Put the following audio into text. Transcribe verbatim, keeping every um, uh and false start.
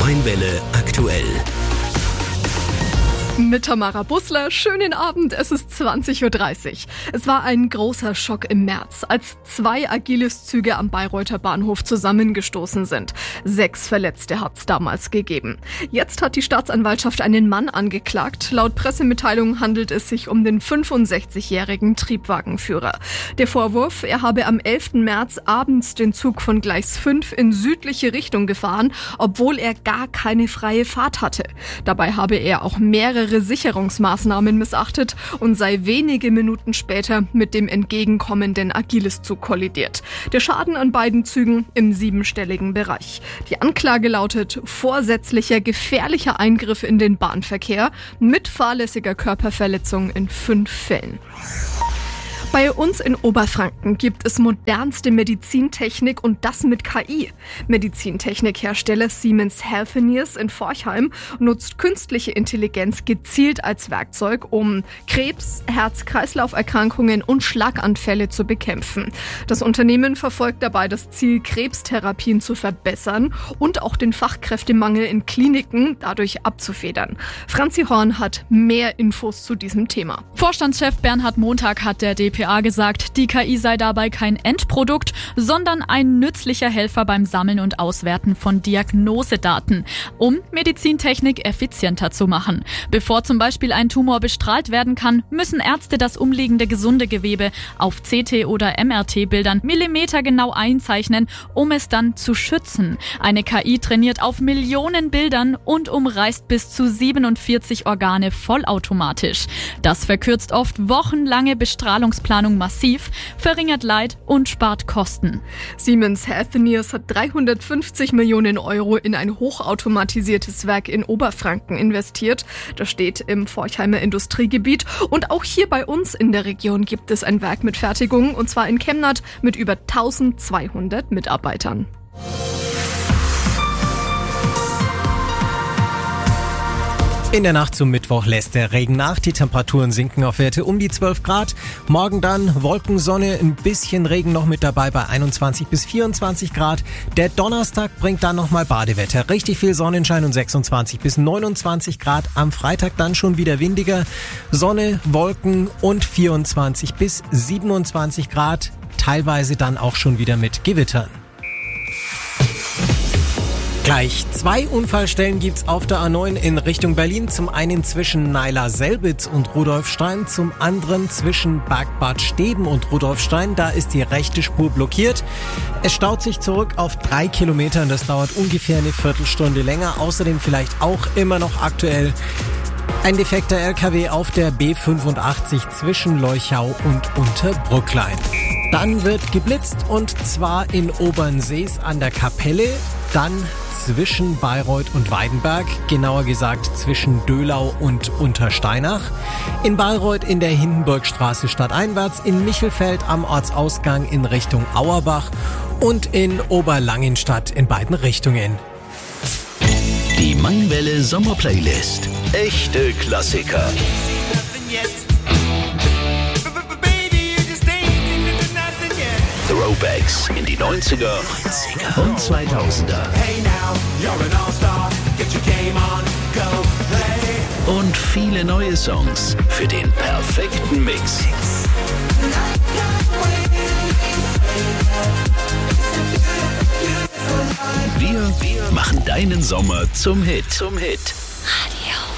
Mainwelle aktuell. Mit Tamara Bussler, schönen Abend, es ist zwanzig Uhr dreißig. Es war ein großer Schock im März, als zwei Agilis-Züge am Bayreuther Bahnhof zusammengestoßen sind. Sechs Verletzte hat es damals gegeben. Jetzt hat die Staatsanwaltschaft einen Mann angeklagt. Laut Pressemitteilung handelt es sich um den fünfundsechzigjährigen Triebwagenführer. Der Vorwurf, er habe am elften März abends den Zug von Gleis fünf in südliche Richtung gefahren, obwohl er gar keine freie Fahrt hatte. Dabei habe er auch mehrere Sicherungsmaßnahmen missachtet und sei wenige Minuten später mit dem entgegenkommenden Agilis-Zug kollidiert. Der Schaden an beiden Zügen im siebenstelligen Bereich. Die Anklage lautet vorsätzlicher gefährlicher Eingriff in den Bahnverkehr mit fahrlässiger Körperverletzung in fünf Fällen. Bei uns in Oberfranken gibt es modernste Medizintechnik und das mit K I. Medizintechnikhersteller Siemens Healthineers in Forchheim nutzt künstliche Intelligenz gezielt als Werkzeug, um Krebs, Herz-Kreislauf-Erkrankungen und Schlaganfälle zu bekämpfen. Das Unternehmen verfolgt dabei das Ziel, Krebstherapien zu verbessern und auch den Fachkräftemangel in Kliniken dadurch abzufedern. Franzi Horn hat mehr Infos zu diesem Thema. Vorstandschef Bernhard Montag hat der D P A gesagt, die K I sei dabei kein Endprodukt, sondern ein nützlicher Helfer beim Sammeln und Auswerten von Diagnosedaten, um Medizintechnik effizienter zu machen. Bevor zum Beispiel ein Tumor bestrahlt werden kann, müssen Ärzte das umliegende gesunde Gewebe auf C T- oder M R T-Bildern millimetergenau einzeichnen, um es dann zu schützen. Eine K I trainiert auf Millionen Bildern und umreißt bis zu siebenundvierzig Organe vollautomatisch. Das verkürzt oft wochenlange Bestrahlungsplanung massiv, verringert Leid und spart Kosten. Siemens Healthineers hat dreihundertfünfzig Millionen Euro in ein hochautomatisiertes Werk in Oberfranken investiert. Das steht im Forchheimer Industriegebiet. Und auch hier bei uns in der Region gibt es ein Werk mit Fertigung, und zwar in Kemnath mit über eintausendzweihundert Mitarbeitern. In der Nacht zum Mittwoch lässt der Regen nach. Die Temperaturen sinken auf Werte um die zwölf Grad. Morgen dann Wolken, Sonne, ein bisschen Regen noch mit dabei bei einundzwanzig bis vierundzwanzig Grad. Der Donnerstag bringt dann nochmal Badewetter. Richtig viel Sonnenschein und sechsundzwanzig bis neunundzwanzig Grad. Am Freitag dann schon wieder windiger. Sonne, Wolken und vierundzwanzig bis siebenundzwanzig Grad. Teilweise dann auch schon wieder mit Gewittern. Gleich zwei Unfallstellen gibt's auf der A neun in Richtung Berlin. Zum einen zwischen Naila-Selbitz und Rudolfstein, zum anderen zwischen Bergbad Steben und Rudolfstein. Da ist die rechte Spur blockiert. Es staut sich zurück auf drei Kilometer und das dauert ungefähr eine Viertelstunde länger. Außerdem vielleicht auch immer noch aktuell ein defekter L K W auf der B fünfundachtzig zwischen Leuchau und Unterbrücklein. Dann wird geblitzt, und zwar in Obernsees an der Kapelle, dann zwischen Bayreuth und Weidenberg, genauer gesagt zwischen Dölau und Untersteinach, in Bayreuth in der Hindenburgstraße stadteinwärts, in Michelfeld am Ortsausgang in Richtung Auerbach und in Oberlangenstadt in beiden Richtungen. Die Mainwelle Sommerplaylist. Echte Klassiker. Throwbacks in die neunziger und zweitausender. Und viele neue Songs für den perfekten Mix. Wir, wir machen deinen Sommer zum Hit. Zum Hit. Radio.